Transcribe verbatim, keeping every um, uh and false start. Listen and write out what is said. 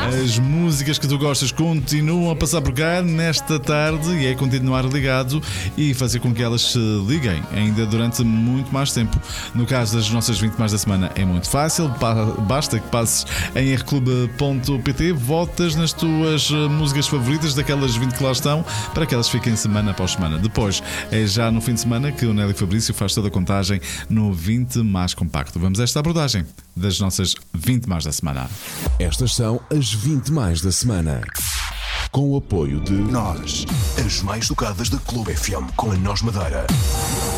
As músicas que tu gostas continuam a passar por cá nesta tarde e é continuar ligado e fazer com que elas se liguem ainda durante muito mais tempo. No caso das nossas vinte mais da semana é muito fácil, basta que passes em r clube ponto p t, votas nas tuas músicas favoritas daquelas vinte que lá estão para que elas fiquem semana após semana. Depois é já no fim de semana que o Nélio Fabrício faz toda a contagem no vinte mais compacto. Vamos a esta abordagem das nossas vinte mais da semana. Estas são as vinte mais da semana. Com o apoio de Nós, as mais tocadas da Clube F M com a Nós Madeira.